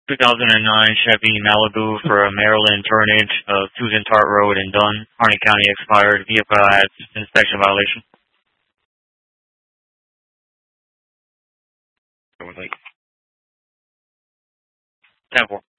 2009 Chevy Malibu for a Maryland tonnage of Susan Tart Road in Dunn, Harney County expired. Vehicle had inspection violation. That was like 10-4.